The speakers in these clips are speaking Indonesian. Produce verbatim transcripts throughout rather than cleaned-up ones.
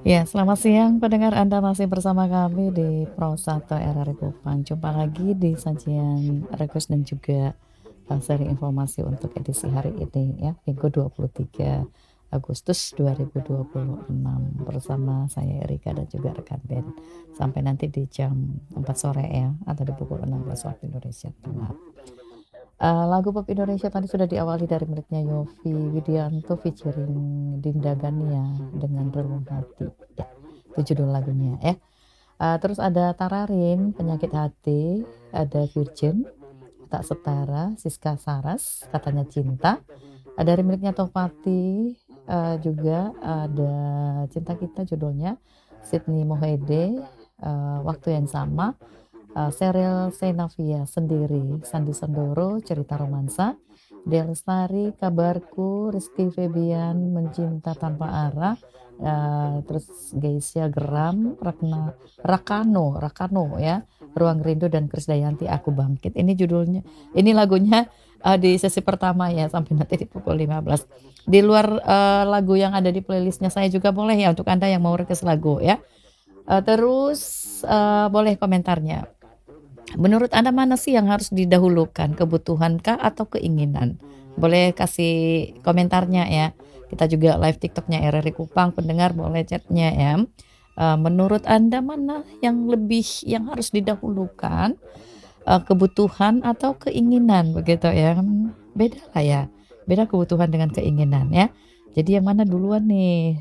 Ya, selamat siang pendengar, Anda masih bersama kami di Pro satu R R I Kupang. Jumpa lagi di sajian request dan juga uh, seri informasi untuk edisi hari ini ya, Minggu dua puluh tiga Agustus dua ribu dua puluh enam bersama saya Erika dan juga rekan band sampai nanti di jam empat sore ya, atau di pukul enam belas waktu Indonesia Tengah. Uh, lagu pop Indonesia tadi sudah diawali dari miliknya Yovie Widianto featuring Dinda Gania dengan Relung Hati. Ya, itu judul lagunya ya. Uh, terus ada Tararin, Penyakit Hati, ada Virgin, Tak Setara, Siska Saras, Katanya Cinta. Ada dari miliknya Topati, uh, juga ada Cinta Kita judulnya, Sydney Mohede, uh, Waktu Yang Sama, uh, Serial Senavia Sendiri, Sandi Sandoro, Cerita Romansa, Del Lestari, Kabarku, Rizky Febian, Mencinta Tanpa Arah, uh, terus Geisha Geram, Rakna, Rakano, Rakano ya, Ruang Rindu dan Krisdayanti Aku Bangkit. Ini judulnya, ini lagunya uh, di sesi pertama ya sampai nanti di pukul lima belas. Di luar uh, lagu yang ada di playlistnya saya juga boleh ya untuk Anda yang mau request lagu ya. Uh, terus uh, boleh komentarnya. Menurut Anda mana sih yang harus didahulukan, kebutuhankah atau keinginan? Boleh kasih komentarnya ya. Kita juga live TikToknya R R I Kupang, pendengar boleh chatnya ya. Uh, menurut Anda mana yang lebih yang harus didahulukan, uh, kebutuhan atau keinginan begitu ya? Beda lah ya, beda kebutuhan dengan keinginan ya. Jadi yang mana duluan nih?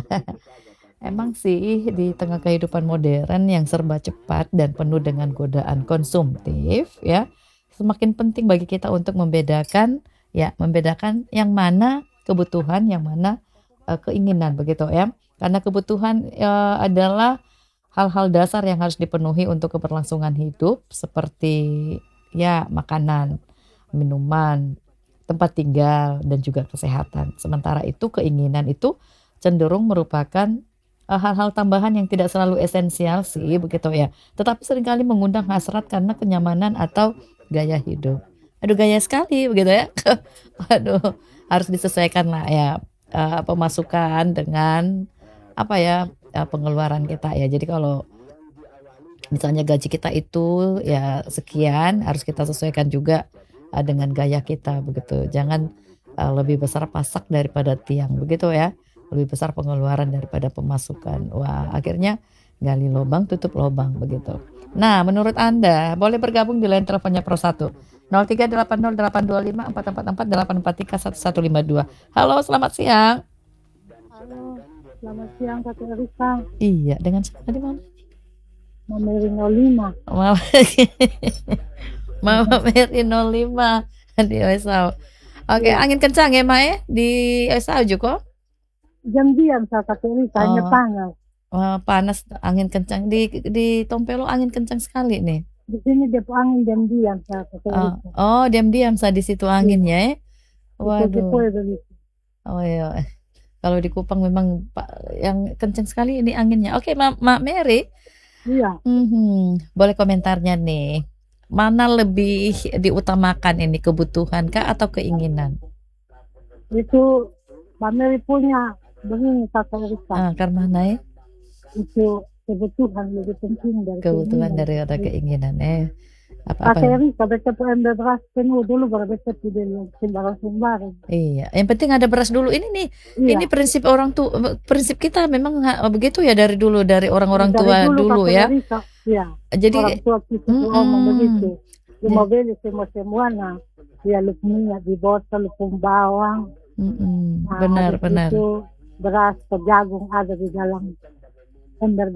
Emang sih di tengah kehidupan modern yang serba cepat dan penuh dengan godaan konsumtif ya, semakin penting bagi kita untuk membedakan ya, membedakan yang mana kebutuhan, yang mana uh, keinginan begitu ya. Karena kebutuhan uh, adalah hal-hal dasar yang harus dipenuhi untuk keberlangsungan hidup seperti ya makanan, minuman, tempat tinggal dan juga kesehatan. Sementara itu keinginan itu cenderung merupakan uh, hal-hal tambahan yang tidak selalu esensial sih begitu ya. Tetapi seringkali mengundang hasrat karena kenyamanan atau gaya hidup. Aduh gaya sekali begitu ya. Aduh harus disesuaikan lah ya uh, pemasukan dengan apa ya uh, pengeluaran kita ya. Jadi kalau misalnya gaji kita itu ya sekian, harus kita sesuaikan juga uh, dengan gaya kita begitu. Jangan uh, lebih besar pasak daripada tiang begitu ya. Lebih besar pengeluaran daripada pemasukan. Wah, akhirnya gali lubang tutup lubang begitu. Nah, menurut Anda boleh bergabung di line teleponnya Pro satu nol tiga delapan nol delapan dua lima empat empat empat delapan empat tiga satu satu lima dua. Halo, selamat siang. Halo, selamat siang Kak Erika. Iya, dengan siapa di mana? Nomor nol lima. Mama, Mama Mary nol lima di Osau. Oke, Iya, angin kencang ya, Mae? Di Osau juga? jam diam sa Kak Erika, hanya Oh, panas. wah, panas, angin kencang. Di di Tompelo angin kencang sekali nih. Di sini dia angin jam diam sa Kak Oh, Erika. oh, diam-diam sa di situ Iya, anginnya ya. itu Waduh. depo begitu. Oh iya. Kalau di Kupang memang Pak yang kencang sekali ini anginnya. Oke, Mak, Mak Mary. Iya, Mhm. Boleh komentarnya nih. Mana lebih diutamakan ini, kebutuhan kah atau keinginan? itu Pameli punya begini Kak Erika. Ah, karena naik Itu kebutuhan lebih penting dari kebutuhan keinginan. daripada keinginan. Eh, Kak apa-apa. Erika, baca po ember beras penuh dulu baru baca tidak sembarang-sembarang. Iya, yang penting ada beras dulu. Ini nih, ini Iya, prinsip orang tua, prinsip kita memang ha- begitu ya dari dulu, dari orang-orang dari tua dulu dulu Kak ya. Erika. Iya, orang Jadi, tua kita ngomong begitu. mm-mm. Cuma beli semua-semua nah. Ya lu minyak di botol, lu bawang. Mm-mm. Nah, habis Benar, benar. itu beras ke jagung ada di dalam ember